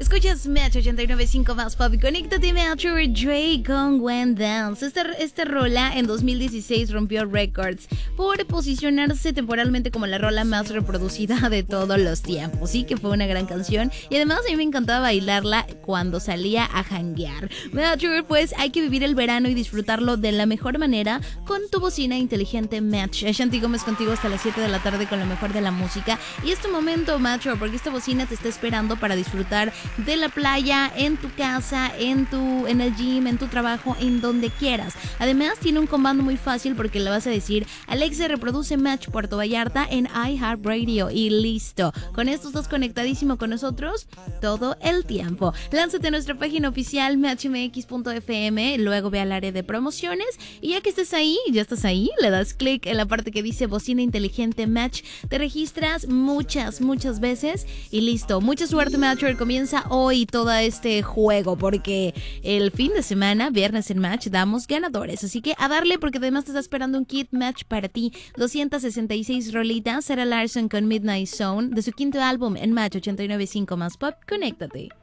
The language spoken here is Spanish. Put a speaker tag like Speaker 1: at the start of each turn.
Speaker 1: Escuchas Match 89.5 más pop. Conéctate Match over Dre con When Dance. Esta rola en 2016 rompió récords por posicionarse temporalmente como la rola más reproducida de todos los tiempos. Sí que fue una gran canción y además a mí me encantaba bailarla cuando salía a janguear. Match over, pues hay que vivir el verano y disfrutarlo de la mejor manera con tu bocina inteligente Match. Ashanti Gómez contigo hasta las 7 de la tarde con lo mejor de la música. Y es tu momento, Match over, porque esta bocina te está esperando para disfrutar de la playa, en tu casa, en el gym, en tu trabajo, en donde quieras. Además tiene un comando muy fácil porque le vas a decir: Alexa, reproduce Match Puerto Vallarta en iHeartRadio y listo. Con esto estás conectadísimo con nosotros todo el tiempo. Lánzate a nuestra página oficial matchmx.fm, luego ve al área de promociones y ya que estés ahí, ya estás ahí, le das clic en la parte que dice bocina inteligente Match, te registras muchas veces y listo. Mucha suerte, Matcher. Comienza hoy todo este juego porque el fin de semana, viernes en Match, damos ganadores. Así que a darle, porque además te está esperando un kit Match para ti. 266 rolitas. Sarah Larson con Midnight Zone de su quinto álbum en Match 89.5 más pop. Conéctate.